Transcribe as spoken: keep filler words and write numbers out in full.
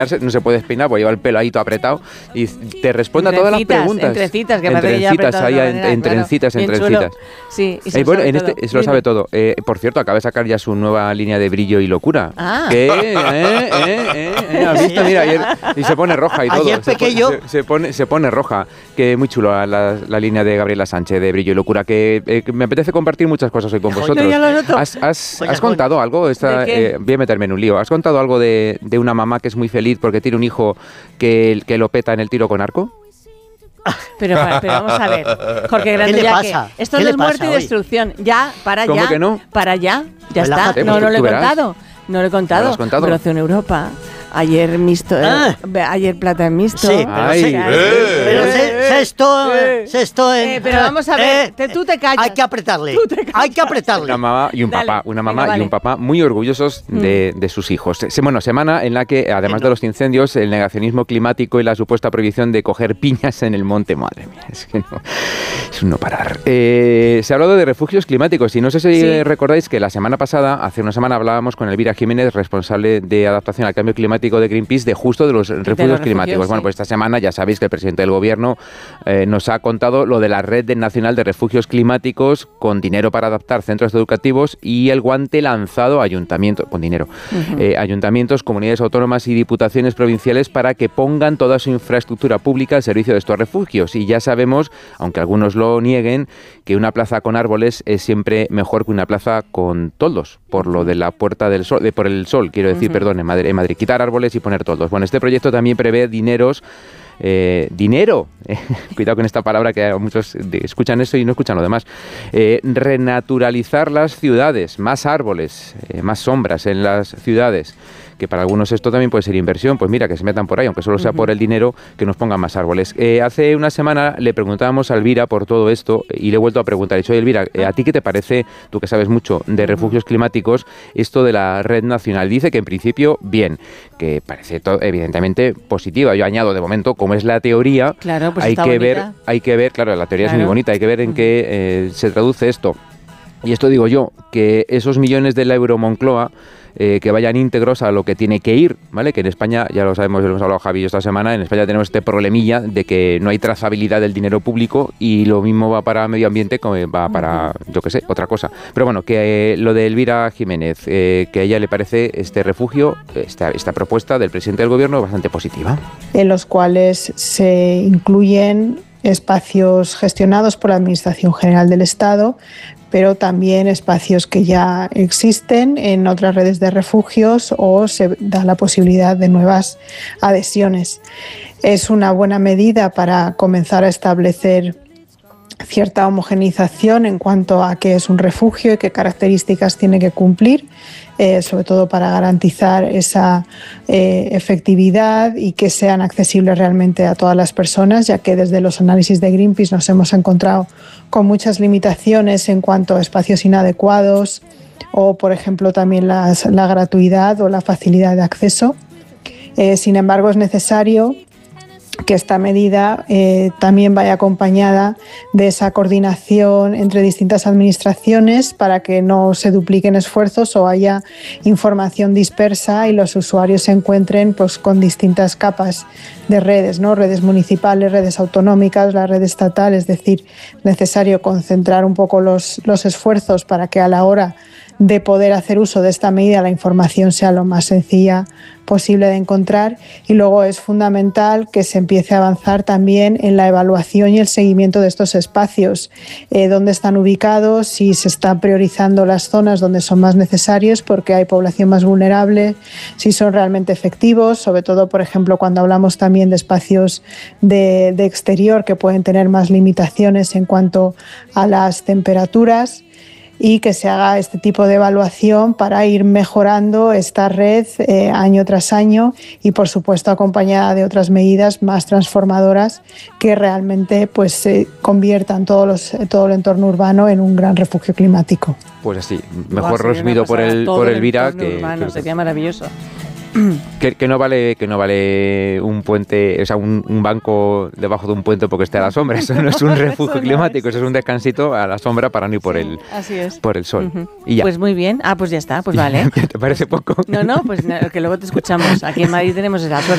no se puede despeinar porque lleva el pelo ahí todo apretado y te responde a todas las preguntas. Entre citas, que entre parece citas, ahí entre citas, entre citas. Sí, y se eh, lo bueno, sabe en todo. este se lo sabe todo. Eh, por cierto, acaba de sacar ya su nueva línea de Brillo y Locura. Ah. ¿Qué? ¿Eh? ¿Eh? ¿Eh? ¿Eh? ¿Has visto? Mira, ayer, y se pone roja y todo. Ayer se, pequeño. pone, se, se, pone, se pone roja. Que muy chulo la, la línea de Gabriela Sánchez de Brillo y Locura. Que, eh, que me apetece compartir muchas cosas hoy con vosotros. Ya lo noto. ¿Has, has, Oye, has contado algo? Esta, eh, voy a meterme en un lío. ¿Has contado algo de, de una mamá que es muy feliz porque tiene un hijo que, que lo peta en el tiro con arco? Pero, pero vamos a ver, Jorge Grande, ¿Qué le ya pasa? que esto ¿Qué no le es muerte pasa y hoy? destrucción. Ya, para ¿Cómo ya. que no? Para ya, ya está. Relájate, No, pues no tú lo he verás. contado. No lo he contado. ¿No lo has contado? Pero en Europa. Ayer mixto, eh, Ah. ayer plata en mixto. Sí, pero, Ay, se- eh, pero eh, se, se esto, eh. se esto en- Eh, pero vamos a ver, eh, te- tú te callas. Hay que apretarle, Tú te callas. hay que apretarle. Una mamá y un Dale, papá, una mamá venga, y vale. un papá muy orgullosos de, de sus hijos. Se- Bueno, semana en la que, además no. de los incendios, el negacionismo climático y la supuesta prohibición de coger piñas en el monte. Madre mía, es que no, es un no parar. Eh, se ha hablado de refugios climáticos y no sé si Sí. eh, recordáis que la semana pasada, hace una semana, hablábamos con Elvira Jiménez, responsable de adaptación al cambio climático de Greenpeace, de justo de los refugios refugios, climáticos. Bueno, sí. pues esta semana ya sabéis que el presidente del gobierno eh, nos ha contado lo de la Red Nacional de Refugios Climáticos con dinero para adaptar centros educativos y el guante lanzado a ayuntamientos, con dinero, Ujú. eh, ayuntamientos, comunidades autónomas y diputaciones provinciales para que pongan toda su infraestructura pública al servicio de estos refugios. Y ya sabemos, aunque algunos lo nieguen, que una plaza con árboles es siempre mejor que una plaza con toldos, por lo de la Puerta del Sol, de por el sol, quiero decir, Ujú. perdón, en Madrid, en Madrid, quitar árboles y poner toldos. Bueno, este proyecto también prevé dineros, eh, dinero, eh, cuidado con esta palabra que muchos de- escuchan eso y no escuchan lo demás, eh, renaturalizar las ciudades, más árboles, eh, más sombras en las ciudades, que para algunos esto también puede ser inversión, pues mira, que se metan por ahí, aunque solo sea por el dinero, que nos pongan más árboles. Eh, hace una semana le preguntábamos a Elvira por todo esto y le he vuelto a preguntar, y soy Elvira, eh, ¿a ti qué te parece, tú que sabes mucho de refugios climáticos, esto de la red nacional? Dice que en principio bien, que parece to- evidentemente positiva. Yo añado de momento, como es la teoría, Claro, pues hay está que bonita. ver, hay que ver, claro, la teoría es muy Claro. bonita, hay que ver en qué eh, se traduce esto. Y esto digo yo, que esos millones de la Euro Moncloa eh, que vayan íntegros a lo que tiene que ir, ¿vale? Que en España, ya lo sabemos, lo hemos hablado Javi y yo esta semana, en España tenemos este problemilla de que no hay trazabilidad del dinero público y lo mismo va para medio ambiente como va para, yo qué sé, otra cosa. Pero bueno, que eh, lo de Elvira Jiménez, eh, que a ella le parece este refugio, esta, esta propuesta del presidente del gobierno bastante positiva. En los cuales se incluyen espacios gestionados por la Administración General del Estado, pero también espacios que ya existen en otras redes de refugios o se da la posibilidad de nuevas adhesiones. Es una buena medida para comenzar a establecer cierta homogeneización en cuanto a qué es un refugio y qué características tiene que cumplir, eh, sobre todo para garantizar esa eh, efectividad y que sean accesibles realmente a todas las personas, ya que desde los análisis de Greenpeace nos hemos encontrado con muchas limitaciones en cuanto a espacios inadecuados o, por ejemplo, también las, la gratuidad o la facilidad de acceso. Eh, sin embargo, es necesario que esta medida eh, también vaya acompañada de esa coordinación entre distintas administraciones para que no se dupliquen esfuerzos o haya información dispersa y los usuarios se encuentren pues, con distintas capas de redes, ¿no? Redes municipales, redes autonómicas, la red estatal. Es decir, necesario concentrar un poco los, los esfuerzos para que a la hora de poder hacer uso de esta medida la información sea lo más sencilla posible de encontrar, y luego es fundamental que se empiece a avanzar también en la evaluación y el seguimiento de estos espacios, eh, dónde están ubicados, si se están priorizando las zonas donde son más necesarios porque hay población más vulnerable, si son realmente efectivos, sobre todo, por ejemplo, cuando hablamos también de espacios de, de exterior que pueden tener más limitaciones en cuanto a las temperaturas, y que se haga este tipo de evaluación para ir mejorando esta red eh, año tras año y, por supuesto, acompañada de otras medidas más transformadoras que realmente pues, eh, conviertan todo, los, todo el entorno urbano en un gran refugio climático. Pues así, mejor Buah, sería resumido una por pasada. el Todo por el Elvira entorno que, urbano, que, sería maravilloso. que, que no vale que no vale un puente, o sea, un, un banco debajo de un puente porque esté a la sombra. Eso no es un refugio Eso no climático, es. eso es un descansito a la sombra para no ir por Sí, el así es. por el sol. Ujú. Y ya. Pues muy bien. Ah, pues ya está, pues vale. ¿Te parece poco? No, no, pues que luego te escuchamos. Aquí en Madrid tenemos esa suerte.